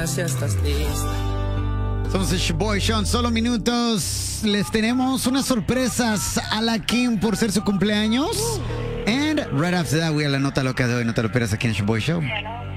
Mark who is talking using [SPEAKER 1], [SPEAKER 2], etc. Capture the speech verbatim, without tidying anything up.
[SPEAKER 1] llamas si estás lista.
[SPEAKER 2] Somos el Shoboy Show, en solo minutos les tenemos unas sorpresas a la Kim por ser su cumpleaños. And right after that, we have la nota loca de hoy, no te lo pierdas aquí en el Shoboy Show.